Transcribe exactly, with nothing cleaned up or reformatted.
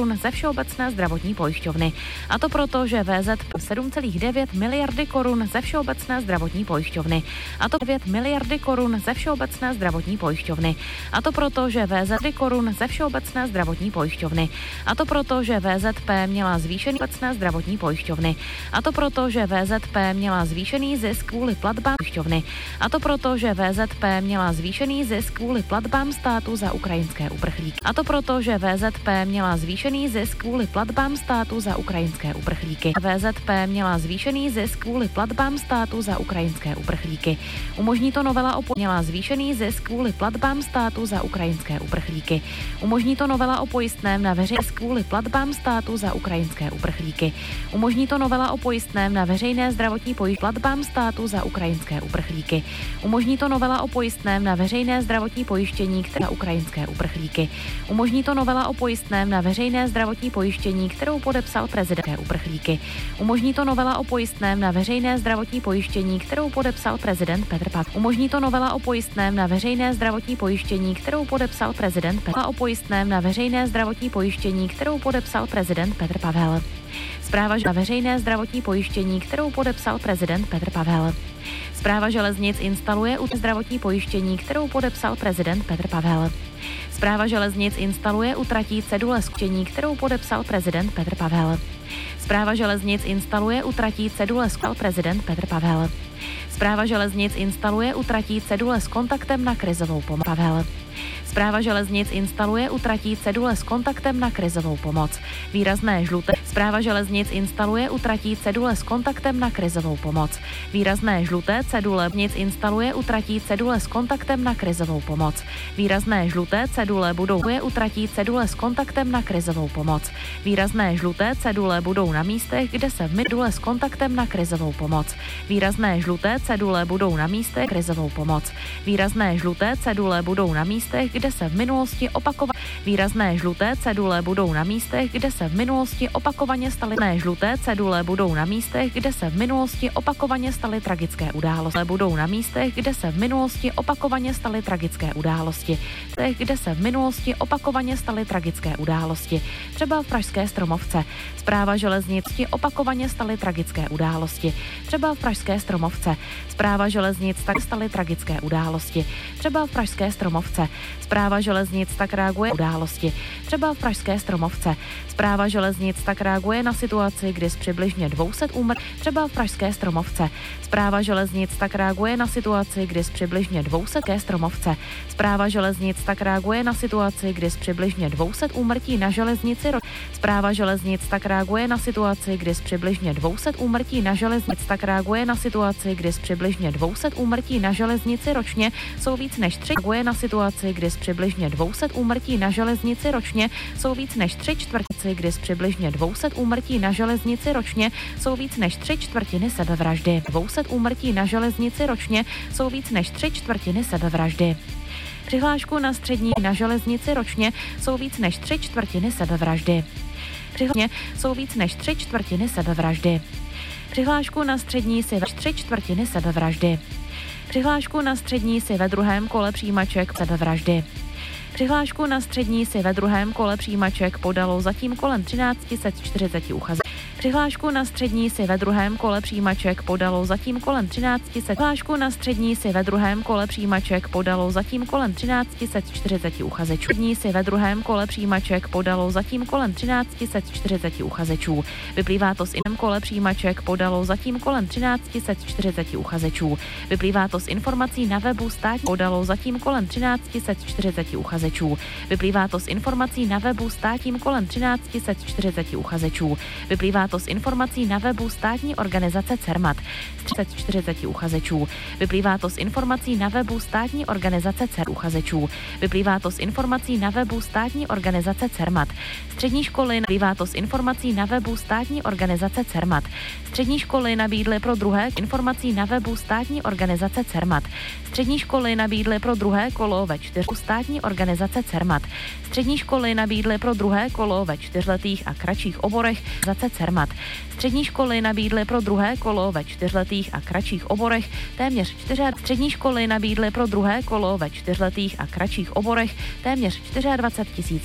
korun ze Všeobecné zdravotní pojišťovny. A to proto, že V Z P sedm celá devět miliardy korun ze Všeobecné zdravotní pojišťovny. A to devět miliardy korun ze Všeobecné zdravotní pojišťovny. A to proto, že V Z P korun ze Všeobecné zdravotní pojišťovny. A to proto, že V Z P měla zvýšený Všeobecné zdravotní pojišťovny. A to proto, že V Z P měla zvýšený zisk kvůli platbám pojišťovny. A to proto, že V Z P měla zvýšený zisk kvůli platbám státu za ukrajinské uprchlíky. A to proto, že V Z P měla zvýšený zisk kvůli platbám státu za ukrajinské uprchlíky. V Z P měla zvýšený zisk kvůli platbám státu za ukrajinské uprchlíky. Umožní to novela o měla zvýšený zisk kvůli platbám státu za ukrajinské uprchlíky. Umožní to novela o pojistném na veřejné kvůli platbám státu za ukrajinské uprchlíky. Umožní to novela o pojistném na veřejné zdravotní pojištění platbám státu za ukrajinské uprchlíky. Umožní to novela o pojistném na veřejné zdravotní pojištění která ukrajinské uprchlíky. Umožní to novela o pojistném na veřejné zdravotní pojištění, kterou podepsal prezident uprchlíky. Umožní to novela o pojistném na veřejné zdravotní pojištění, kterou podepsal prezident Petr Pavel. Umožní to novela o pojistném na veřejné zdravotní pojištění, kterou podepsal prezident Petr Pavel. O pojistném na veřejné zdravotní pojištění, kterou podepsal prezident Petr Pavel. Správa na veřejné zdravotní pojištění, kterou podepsal prezident Petr Pavel. Správa železnic instaluje u zdravotní pojištění, kterou podepsal prezident Petr Pavel. Správa železnic instaluje u tratí cedule skutečení, kterou podepsal prezident Petr Pavel. Správa železnic instaluje u tratí cedule skutečení prezident Petr Pavel. Správa železnic instaluje u tratí cedule s kontaktem na krizovou pomoc. Pavel. Správa železnic instaluje u tratí cedule s kontaktem na krizovou pomoc. Výrazné žluté. Správa železnic instaluje u tratí cedule s kontaktem na krizovou pomoc. Výrazné žluté cedule nic instaluje u tratí cedule s kontaktem na krizovou pomoc. Výrazné žluté cedule budou u tratí cedule s kontaktem na krizovou pomoc. Výrazné žluté cedule budou na místech, kde se v cedule s kontaktem na krizovou pomoc. Výrazné žluté cedule budou na místech krizovou pomoc. Výrazné žluté cedule budou na místech, kde se v minulosti opakovaně výrazné žluté cedule budou na místech, kde se v minulosti opakovaně staly ne žluté cedule budou na místech, kde se v minulosti opakovaně staly tragické události. Budou na místech, kde se v minulosti opakovaně staly tragické události. Kde se v minulosti opakovaně staly tragické události. Třeba v pražské Stromovce. Správa železnic opakovaně staly tragické události. Třeba v pražské Stromovce. Správa železnic tak staly tragické události. Třeba v pražské Stromovce. Správa železnic tak reaguje události. Třeba v pražské Stromovce. Správa železnic tak reaguje na situaci, kdy z přibližně dvě stě úmrtí. Třeba v pražské Stromovce. Správa železnic tak reaguje na situaci, kdy z přibližně dvě stě Stromovce. Správa železnic tak reaguje na situaci, kdy z přibližně dvě stě úmrtí na železnici. Správa železnic tak reaguje na situaci, kdy z přibližně dvě stě úmrtí na železnici tak reaguje na situaci, kdy z přibližně dvě stě úmrtí na železnici ročně jsou víc než tři reaguje na situaci, kdy z přibližně dvě stě úmrtí na železnici ročně jsou víc než tři čtvrtiny, kdy z přibližně dvě stě úmrtí na železnici ročně jsou víc než tři čtvrtiny sebevraždy. dvě stě úmrtí na železnici ročně jsou víc než tři čtvrtiny sebevraždy. Přihlášku na střední na železnici ročně jsou víc než tři čtvrtiny sebevraždy. Přihlášky jsou víc než tři čtvrtiny sebevraždy. Přihlášku na střední si ve tři čtvrtiny sebevraždy. Přihlášku na střední si ve druhém kole přijímaček sebevraždy. Přihlášku na střední si ve druhém kole přijímaček podalo zatím kolem třináct set čtyřicet uchazečů. Přihlášku na střední si ve druhém kole přijímaček podalo zatím kolem třináct set. Přihlášku na střední si ve druhém kole přijímaček podalo zatím kolem třináct set čtyřicet uchazečů. Střední si ve druhém kole přijímaček podalo zatím kolem třináct set čtyřicet uchazečů. Vyplývá to z inem kole přijímaček podalo zatím kolem třináct set čtyřicet uchazečů. Vyplývá to z informací na webu státní podalo zatím kolem třináct set čtyřicet uchazečů. Vyplývá to z informací na webu státním kolem třináct set čtyřicet uchazečů. Vyplývá to z informací na webu státní organizace CERMAT z tři sta čtyřicet uchazečů. Vyplývá to z informací na webu státní organizace CER uchazečů. Vyplývá to z informací na webu státní organizace CERMAT. Střední školy vyplývá to z informací na webu státní organizace CERMAT. Střední školy nabídly pro druhé informací na webu státní organizace CERMAT. Střední školy nabídly pro druhé kolo ve čtyř státní organizace CERMAT. Střední školy nabídly pro druhé kolo ve čtyřletých a kratších oborech za CERMAT. Střední školy nabídly pro druhé kolo ve čtyřletých a kratších oborech téměř čtyři. Střední školy nabídly pro druhé kolo ve čtyřletých a kratších oborech téměř dvacet čtyři tisíc